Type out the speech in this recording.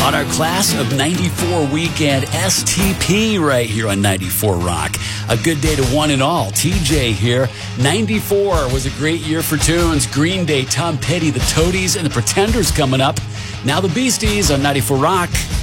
on our Class of 94 weekend STP right here on 94 Rock. A good day to one and all. TJ here. 94 was a great year for tunes. Green Day, Tom Petty, the Toadies, and the Pretenders coming up. Now the Beasties on 94 Rock.